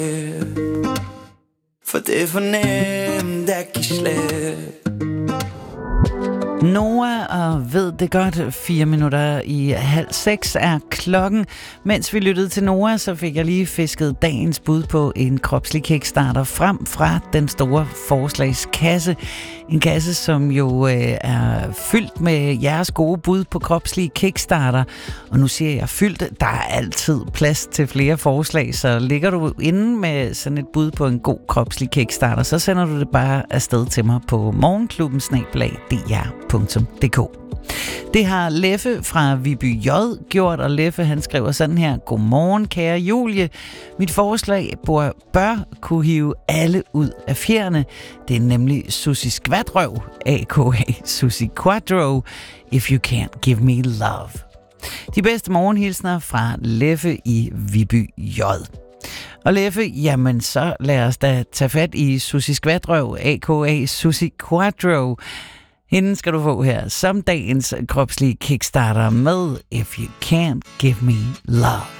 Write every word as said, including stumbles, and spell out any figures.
For det er for nemt at give slip. Noah og ved det godt, fire minutter i halv seks er klokken. Mens vi lyttede til Noah, så fik jeg lige fisket dagens bud på en kropslig kickstarter frem fra den store forslagskasse. En kasse, som jo øh, er fyldt med jeres gode bud på kropslige kickstarter. Og nu siger jeg fyldt, der er altid plads til flere forslag, så ligger du inde med sådan et bud på en god kropslig kickstarter, så sender du det bare afsted til mig på morgenklubben snabel-a d r punktum d k. Det har Leffe fra Viby J gjort, og Leffe han skriver sådan her: Godmorgen kære Julie. Mit forslag bør, bør kunne hive alle ud af fjerne. Det er nemlig Susi Skvatrøv, a k a. Susi Quadro, If You Can't Give Me Love. De bedste morgenhilsner fra Leffe i Viby J. Og Leffe, jamen så lad os da tage fat i Susi Skvatrøv, a k a. Susi Quadro. Hende skal du få her som dagens kropslige kickstarter med If You Can't Give Me Love.